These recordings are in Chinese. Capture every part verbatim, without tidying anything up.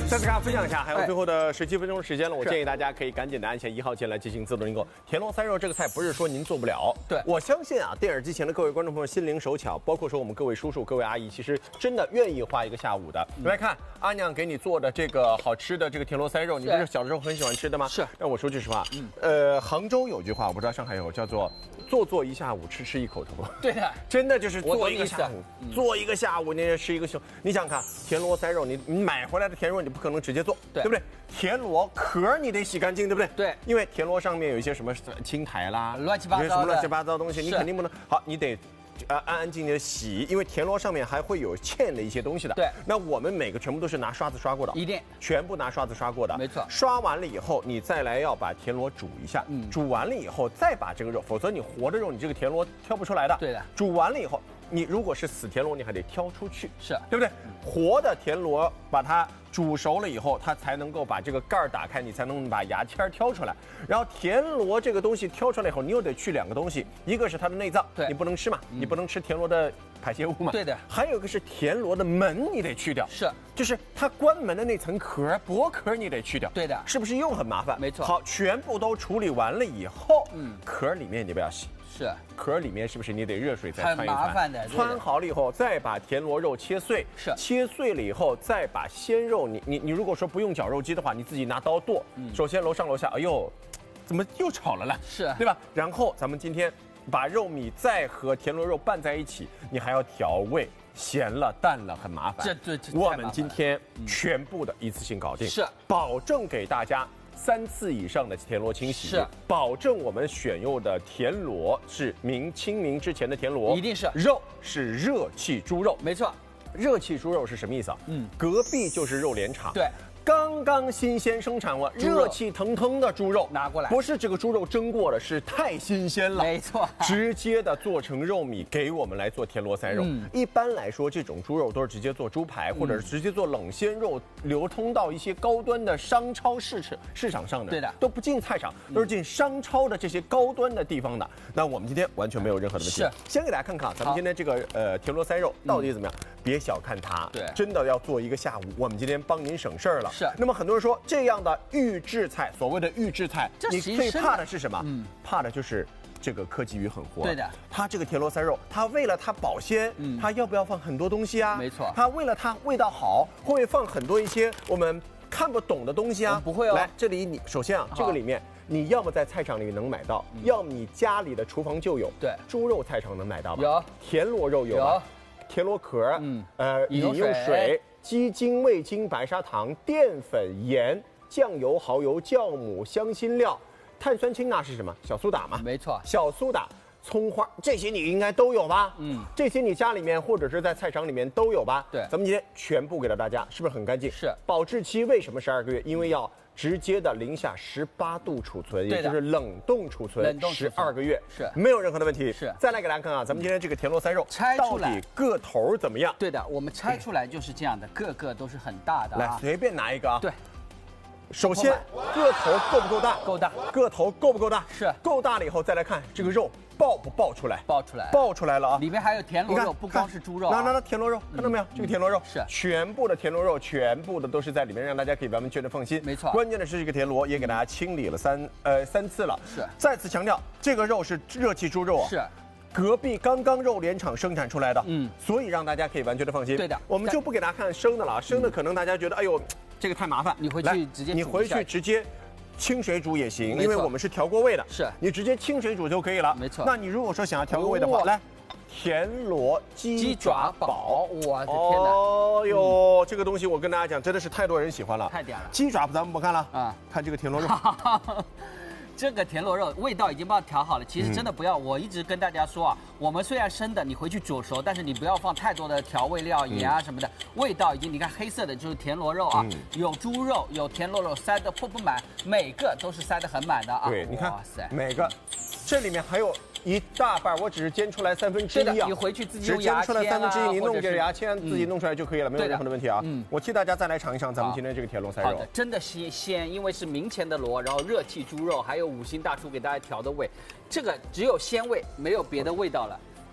再次给大家分享一下，还有最后的十七分钟的时间了，我建议大家可以赶紧的按下一号键来进行自动订购。田螺三肉这个菜不是说您做不了，对我相信啊，电视机前的各位观众朋友心灵手巧，包括说我们各位叔叔、各位阿姨，其实真的愿意花一个下午的。你来看阿娘给你做的这个好吃的这个田螺三肉，你不是小的时候很喜欢吃的吗？是。但我说句实话，嗯，呃，杭州有句话，我不知道上海有，叫做做做一下午，吃吃一口头。对的，真的就是做一个下午，做一个下午，你吃一个休。你想看田螺三肉，你你买回来的田螺你不可能直接做，对不对？田螺壳你得洗干净，对不对？对，因为田螺上面有一些什么青苔啦，乱七八糟的什么乱七八糟的东西，你肯定不能好，你得。呃，安安静静的洗，因为田螺上面还会有嵌的一些东西的。对，那我们每个全部都是拿刷子刷过的，一定全部拿刷子刷过的，没错。刷完了以后，你再来要把田螺煮一下，嗯，煮完了以后再把这个肉，否则你活的肉你这个田螺挑不出来的。对的，煮完了以后，你如果是死田螺，你还得挑出去，是对不对？活的田螺把它煮熟了以后，它才能够把这个盖儿打开，你才能把牙签挑出来。然后田螺这个东西挑出来以后，你又得去两个东西，一个是它的内脏，你不能吃嘛，嗯、你不能吃田螺的排泄物嘛。对的。还有一个是田螺的门，你得去掉，是，就是它关门的那层壳，薄壳你得去掉。对的。是不是又很麻烦？没错。好，全部都处理完了以后，嗯，壳里面你不要洗。是，壳里面是不是你得热水再汆一汆？很麻烦的。汆好了以后，再把田螺肉切碎，是切碎了以后，再把鲜肉，你你你如果说不用绞肉机的话，你自己拿刀剁。嗯，首先楼上楼下，哎呦，怎么又炒了呢？是，对吧？然后咱们今天把肉米再和田螺肉拌在一起，你还要调味。咸了淡了很麻烦，这对这我们今天全部的一次性搞定，是保证给大家三次以上的田螺清洗，是保证我们选用的田螺是明清明之前的田螺，一定是肉是热气猪肉，没错，热气猪肉是什么意思啊？嗯，隔壁就是肉联厂，对。刚刚新鲜生产完、热气腾腾的猪肉拿过来，不是这个猪肉蒸过的，是太新鲜了，没错，直接的做成肉米给我们来做田螺三肉。嗯、一般来说，这种猪肉都是直接做猪排，或者是直接做冷鲜肉，流通到一些高端的商超市市市场上的，对的，都不进菜场，都是进商超的这些高端的地方的。那我们今天完全没有任何的问题。是，先给大家看看咱们今天这个呃田螺三肉到底怎么样。嗯、别小看它，对，真的要做一个下午，我们今天帮您省事儿了。是，那么很多人说这样的预制菜，所谓的预制菜，你最怕的是什么？嗯，怕的就是这个科技与狠活。对的，它这个田螺三肉，它为了它保鲜，嗯，它要不要放很多东西啊？没错，它为了它味道好，会不会放很多一些我们看不懂的东西啊？不会哦。来，这里你首先啊，这个里面。你要么在菜场里能买到，嗯、要么你家里的厨房就有。对，猪肉菜场能买到吧？有，田螺肉有吧？田螺壳，嗯，呃，饮用水、鸡精、味精、白砂糖、淀粉、盐、酱油、蚝油、酵母、香辛料、碳酸氢钠是什么？小苏打嘛？没错，小苏打。葱花这些你应该都有吧？嗯，这些你家里面或者是在菜场里面都有吧？对，咱们今天全部给到大家，是不是很干净？是。保质期为什么十二个月？因为要直接的零下十八度储存，也就是冷冻储存十二个月，是没有任何的问题。是。再来给大家看啊，咱们今天这个田螺三肉拆出来，到底个头怎么样？对的，我们拆出来就是这样的，个个都是很大的啊。来，随便拿一个啊。对。首先，个头够不够大？够大。个头够不够大？是。够大了以后，再来看这个肉爆不爆出来？爆出来，爆出来了啊！里面还有田螺肉，不光是猪肉。那那那田螺肉，看到没有？这个田螺肉是全部的田螺肉，全部的都是在里面，让大家可以完完全全放心。没错。关键的是这个田螺也给大家清理了三呃三次了。是。再次强调，这个肉是热气猪肉啊。是。隔壁刚刚肉联厂生产出来的，嗯，所以让大家可以完全的放心。对的。我们就不给大家看生的了，生的可能大家觉得，哎呦。这个太麻烦，你回去直接你回去直接清水煮也行，因为我们是调过味的，是你直接清水煮就可以了。没错。那你如果说想要调个味的话，来田螺鸡爪煲，我的天哪！哦呦，这个东西我跟大家讲，真的是太多人喜欢了，太屌了。鸡爪咱们不看了啊，看这个田螺肉。这个田螺肉味道已经帮它调好了，其实真的不要。嗯、我一直跟大家说啊，我们虽然生的，你回去煮熟，但是你不要放太多的调味料、盐啊什么的。嗯、味道已经，你看黑色的就是田螺肉啊，嗯、有猪肉，有田螺肉，塞得破不满，每个都是塞得很满的啊。对，你看，哇塞，每个，这里面还有一大半，我只是煎出来三分之一啊。你回去自己用牙签啊，只煎出来三分之一，你弄个牙签自己弄出来就可以了，没有任何的问题啊。嗯，我替大家再来尝一尝咱们今天这个田螺三肉。好的，真的鲜鲜，因为是明前的螺，然后热气猪肉，还有五星大厨给大家调的味，这个只有鲜味，没有别的味道了。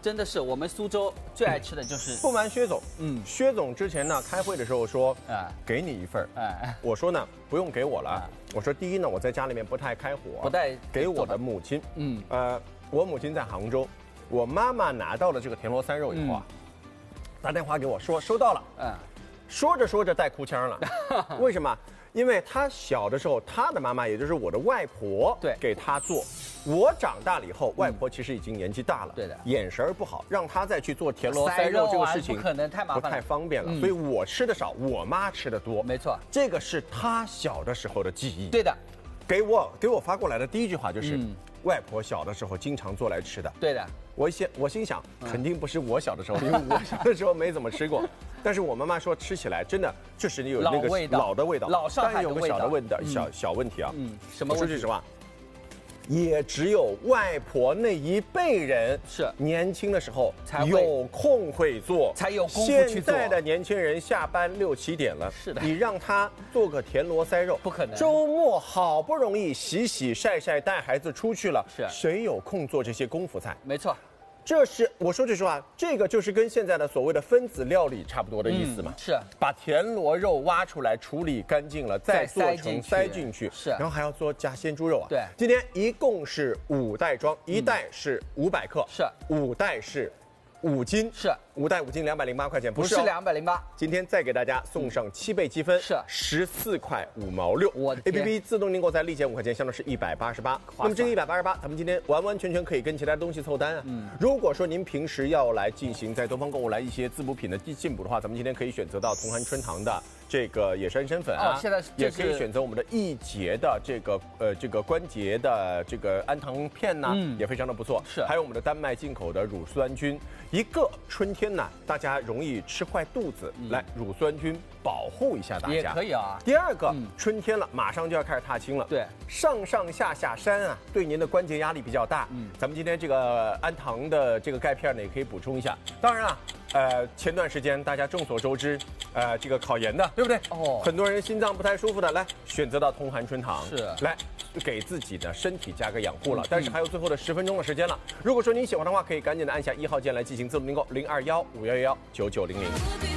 真的是我们苏州最爱吃的就是。 不瞒薛总，嗯，薛总之前呢开会的时候说，啊，给你一份，哎，我说呢不用给我了，我说第一呢我在家里面不太开火， 不太给我的母亲，嗯，呃，我母亲在杭州，我妈妈拿到了这个田螺三肉以后啊，打电话给我说收到了，嗯，说着说着带哭腔了，为什么？因为他小的时候，他的妈妈也就是我的外婆， 对， 给他做。我长大了以后，外婆其实已经年纪大了， 对的， 眼神不好，让他再去做田螺塞肉这个事情， 不可能太麻烦， 不太方便了。所以我吃的少，我妈吃的多。 没错， 这个是他小的时候的记忆。 对的， 给我给我发过来的第一句话就是，外婆小的时候经常做来吃的。 对的， 我心我心想，肯定不是我小的时候，因为我小的时候没怎么吃过。但是我妈妈说吃起来真的就是有那个老的味道， 老上海的味道。 但有个小的问题，小小问题啊。 嗯，什么问题？ 说句实话，也只有外婆那一辈人是年轻的时候才有空会做， 才有功夫去做。 现在的年轻人下班六七点了， 是的， 你让他做个田螺塞肉， 不可能。 周末好不容易洗洗晒晒，带孩子出去了， 是谁有空做这些功夫菜？ 没错。 这是我说句实话，这个就是跟现在的所谓的分子料理差不多的意思嘛。 嗯、是把田螺肉挖出来处理干净了，再做成塞进去， 是， 然后还要做加鲜猪肉啊。 对， 今天一共是五袋装，一袋是五百克， 是五袋是五斤， 是五袋五斤两百零八块钱， 不是两百零八。 今天再给大家送上七倍积分， 是十四块五毛六。 我的 A P P 自动订购再立减五块钱，相当是一百八十八。那么这个一百八十八，咱们今天完完全全可以跟其他东西凑单啊。嗯，如果说您平时要来进行在东方购物来一些滋补品的进补的话，咱们今天可以选择到同涵春堂的这个野山参粉啊， 哦、现在也可以选择我们的益洁的这个呃这个关节的这个氨糖片呐、啊，嗯、也非常的不错。 是， 还有我们的丹麦进口的乳酸菌。一个春天呢，大家容易吃坏肚子，嗯、来乳酸菌保护一下大家也可以啊。 第二个，嗯、春天了，马上就要开始踏青了， 对， 上上下下山啊，对您的关节压力比较大。嗯，咱们今天这个氨糖的这个钙片呢，也可以补充一下。当然啊，呃，前段时间大家众所周知，呃，这个考研的，对不对？哦，很多人心脏不太舒服的，来选择到同涵春堂， 是来给自己的身体加个养护了。嗯、但是还有最后的十分钟的时间了，如果说您喜欢的话，可以赶紧的按下一号键来进行自动订购，零二幺五幺幺幺九九零零。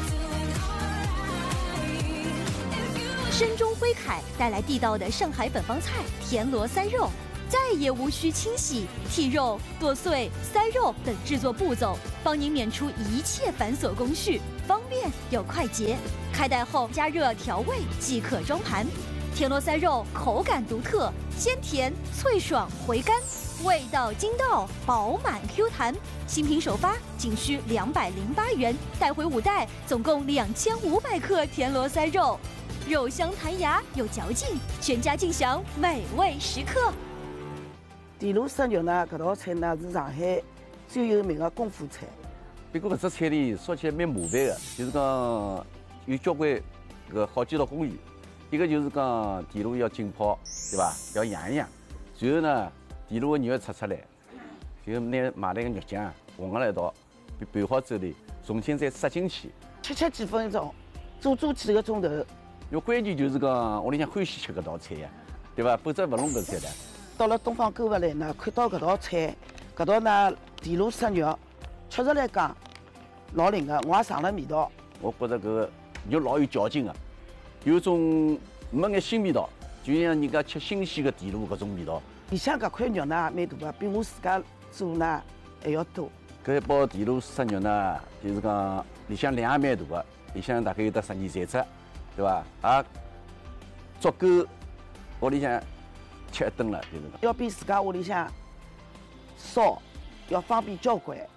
深中徽凯带来地道的上海本帮菜田螺塞肉，再也无需清洗、剔肉、剁碎、塞肉等制作步骤，帮您免除一切繁琐工序，方便又快捷。开袋后加热调味即可装盘。田螺塞肉口感独特，鲜甜脆爽回甘，味道筋道饱满 Q 弹。新品首发仅需两百零八元，带回五袋，总共两千五百克田螺塞肉。肉香弹牙有嚼劲，全家尽享美味时刻。 田螺塞肉呢，搿道菜呢是上海最有名的功夫菜。 不过搿只菜呢，烧起来蛮麻烦的，就是讲有交关搿个好几道工艺。一个就是讲田螺要浸泡，对吧？要养一养。然后呢，田螺的肉要拆出来，就拿买来个肉酱混合了一道，拌好之后呢，重新再塞进去， 吃吃几分钟，煮煮几个钟头。 要关键就是讲屋里向欢喜吃搿道菜呀，对吧？否则勿弄搿菜的。 到了东方购物来呢，看到搿道菜，搿道呢田螺塞肉，确实来讲老灵个，我也尝了味道。 我觉着搿个肉老有嚼劲个，有种没眼新味道，就像人家吃新鲜个田螺搿种味道。 里向搿块肉呢蛮大个，比我自家做呢还要多。 搿一包田螺塞肉呢，就是讲里向量也蛮大个，里向大概有得十二三只。对吧？也足够屋里向吃一顿了，就是讲。 要比自家屋里向烧要方便交关。